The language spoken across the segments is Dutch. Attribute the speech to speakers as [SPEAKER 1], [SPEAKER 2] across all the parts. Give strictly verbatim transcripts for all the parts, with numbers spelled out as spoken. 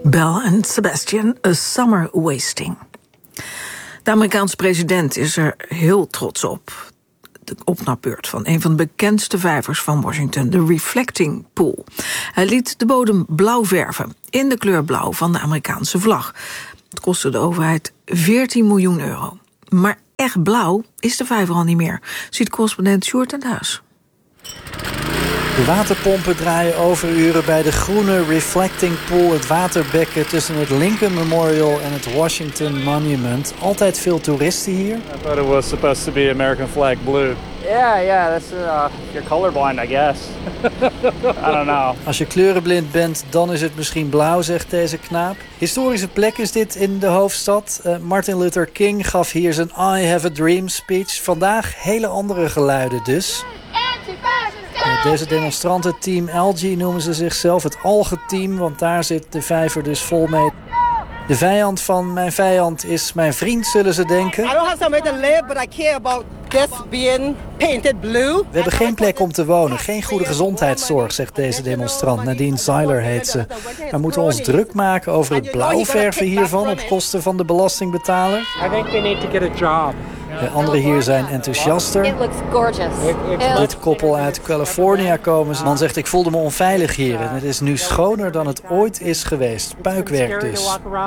[SPEAKER 1] Belle and Sebastian, A Summer Wasting. De Amerikaanse president is er heel trots op. De opknapbeurt van een van de bekendste vijvers van Washington, de Reflecting Pool. Hij liet de bodem blauw verven, in de kleur blauw van de Amerikaanse vlag. Het kostte de overheid veertien miljoen euro. Maar echt blauw is de vijver al niet meer, ziet correspondent Sjoerd ten Huis.
[SPEAKER 2] De waterpompen draaien overuren bij de groene Reflecting Pool, het waterbekken tussen het Lincoln Memorial en het Washington Monument. Altijd veel toeristen hier.
[SPEAKER 3] I thought it was supposed to be American flag blue.
[SPEAKER 4] Yeah, yeah, that's uh, you're colorblind, I guess. I don't know.
[SPEAKER 2] Als je kleurenblind bent, dan is het misschien blauw, zegt deze knaap. Historische plek is dit in de hoofdstad. Uh, Martin Luther King gaf hier zijn I Have a Dream speech. Vandaag hele andere geluiden dus. Uh, deze demonstranten, Team Algae, noemen ze zichzelf, het algeteam, want daar zit de vijver dus vol mee. De vijand van mijn vijand is mijn vriend, zullen ze denken.
[SPEAKER 5] I don't have somewhere to live, but I care about this being painted blue.
[SPEAKER 2] We hebben geen plek om te wonen, geen goede gezondheidszorg, zegt deze demonstrant. Nadine Zeiler heet ze. Maar moeten we ons druk maken over het blauw verven hiervan op kosten van de belastingbetaler?
[SPEAKER 4] I think they need to get a job.
[SPEAKER 2] De anderen hier zijn enthousiaster.
[SPEAKER 6] It looks gorgeous.
[SPEAKER 2] Dit koppel uit California komen. De man zegt, ik voelde me onveilig hier. En het is nu schoner dan het ooit is geweest. Puikwerk dus.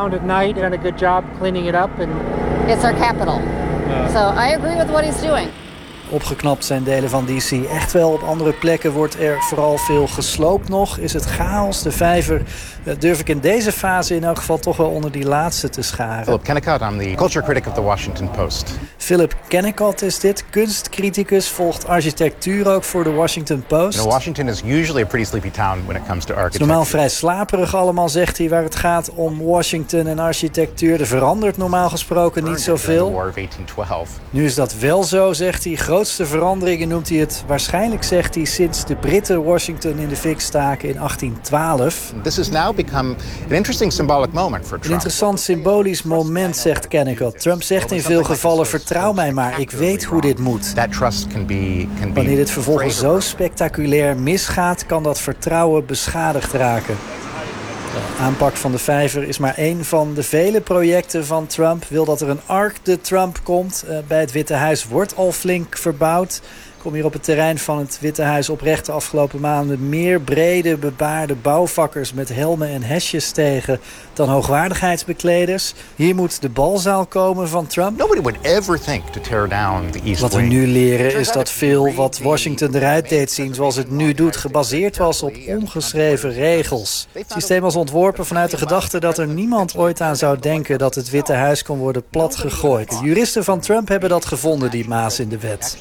[SPEAKER 6] It's our capital. So I agree with what he's doing.
[SPEAKER 2] Opgeknapt zijn delen van D C echt wel. Op andere plekken wordt er vooral veel gesloopt nog. Is het chaos. De vijver durf ik in deze fase in elk geval toch wel onder die laatste te scharen.
[SPEAKER 7] Philip Kennicott, I'm the culture critic of the Washington Post.
[SPEAKER 2] Philip Kennicott is dit. Kunstcriticus, volgt architectuur ook voor de Washington Post.
[SPEAKER 7] You know, Washington is usually a pretty sleepy town when it comes to architecture.
[SPEAKER 2] Normaal vrij slaperig allemaal, zegt hij, waar het gaat om Washington en architectuur. Er verandert normaal gesproken niet zoveel. Nu is dat wel zo, zegt hij. Grootste veranderingen noemt hij het waarschijnlijk, zegt hij, sinds de Britten Washington in de fik staken in achttien twaalf.
[SPEAKER 7] This has now become an interesting symbolic moment for Trump.
[SPEAKER 2] Een interessant symbolisch moment, zegt Kennicott. Trump zegt in veel gevallen, vertrouw mij maar, ik weet hoe dit moet.
[SPEAKER 7] That trust can be, can be
[SPEAKER 2] Wanneer dit vervolgens zo spectaculair misgaat, kan dat vertrouwen beschadigd raken. De aanpak van de vijver is maar één van de vele projecten van Trump. Wil dat er een Arc de Trump komt. Uh, bij het Witte Huis wordt al flink verbouwd. Ik kom hier op het terrein van het Witte Huis oprecht de afgelopen maanden meer brede, bebaarde bouwvakkers met helmen en hesjes tegen dan hoogwaardigheidsbekleders. Hier moet de balzaal komen van Trump.
[SPEAKER 7] Nobody would ever think to tear down the East
[SPEAKER 2] Wat we
[SPEAKER 7] Wing.
[SPEAKER 2] nu leren is dat veel wat Washington eruit deed zien zoals het nu doet, gebaseerd was op ongeschreven regels. Het systeem was ontworpen vanuit de gedachte dat er niemand ooit aan zou denken dat het Witte Huis kon worden platgegooid. De juristen van Trump hebben dat gevonden, die maas in de wet.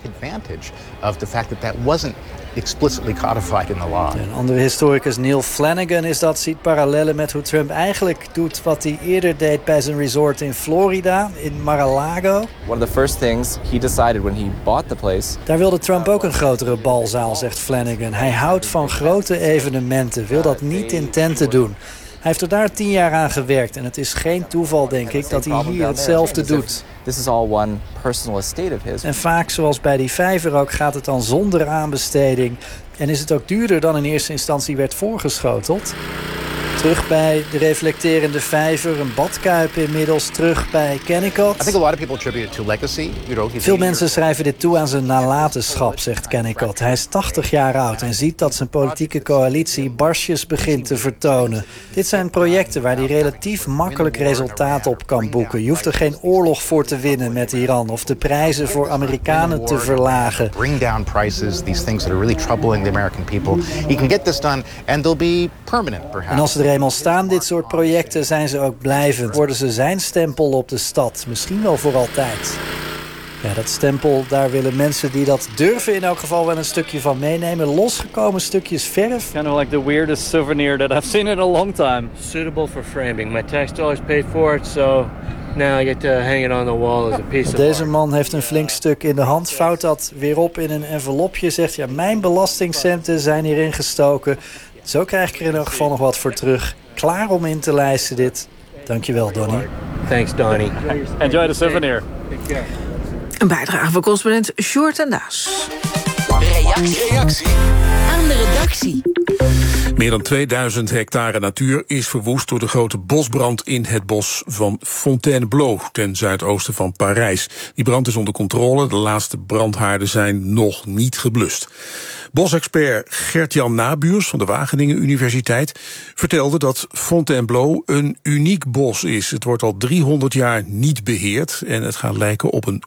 [SPEAKER 7] Of the fact that that wasn't explicitly codified in the law.
[SPEAKER 2] Een andere historicus, Neil Flanagan, is dat ziet parallellen met hoe Trump eigenlijk doet wat hij eerder deed bij zijn resort in Florida, in Mar-a-Lago.
[SPEAKER 8] One of the first things he decided when he bought the place.
[SPEAKER 2] Daar wilde Trump ook een grotere balzaal, zegt Flanagan. Hij houdt van grote evenementen, wil dat niet in tenten doen. Hij heeft er daar tien jaar aan gewerkt en het is geen toeval, denk ik, dat hij hier hetzelfde doet.
[SPEAKER 8] This is all one personal estate of his.
[SPEAKER 2] En vaak, zoals bij die vijver ook, gaat het dan zonder aanbesteding. En is het ook duurder dan in eerste instantie werd voorgeschoteld. Terug bij de reflecterende vijver, een badkuip inmiddels, terug bij Kennicott.
[SPEAKER 7] I think a lot of people attribute it to legacy. You know,
[SPEAKER 2] Veel mensen schrijven dit toe aan zijn nalatenschap, zegt Kennicott. Hij is tachtig jaar oud en ziet dat zijn politieke coalitie barsjes begint te vertonen. Dit zijn projecten waar hij relatief makkelijk resultaat op kan boeken. Je hoeft er geen oorlog voor te winnen met Iran of de prijzen voor Amerikanen te verlagen.
[SPEAKER 7] Bring down prices, these things that are really troubling the American people. He can get this done and they'll be permanent perhaps.
[SPEAKER 2] En als ze er eenmaal staan, dit soort projecten, zijn ze ook blijvend. Worden ze zijn stempel op de stad, misschien wel voor altijd. Ja, dat stempel, daar willen mensen die dat durven in elk geval wel een stukje van meenemen. Losgekomen stukjes verf.
[SPEAKER 3] Kind of like the weirdest souvenir that I've seen in a long time.
[SPEAKER 9] Suitable for framing. My tax dollars paid for it, so now I get to hang it on the wall as a piece of art.
[SPEAKER 2] Deze man heeft een flink stuk in de hand, vouwt dat weer op in een envelopje. Zegt, ja, mijn belastingcenten zijn hierin gestoken. Zo krijg ik er in elk geval nog wat voor terug. Klaar om in te lijsten dit. Dankjewel, Donnie.
[SPEAKER 9] Thanks, Donnie.
[SPEAKER 3] Enjoy the souvenir.
[SPEAKER 1] Een bijdrage van correspondent Sjoerd ten Huis.
[SPEAKER 10] Reactie. Reactie aan de redactie. Meer dan tweeduizend hectare natuur is verwoest door de grote bosbrand in het bos van Fontainebleau, ten zuidoosten van Parijs. Die brand is onder controle, de laatste brandhaarden zijn nog niet geblust. Bosexpert Gert-Jan Nabuurs van de Wageningen Universiteit vertelde dat Fontainebleau een uniek bos is. Het wordt al driehonderd jaar niet beheerd en het gaat lijken op een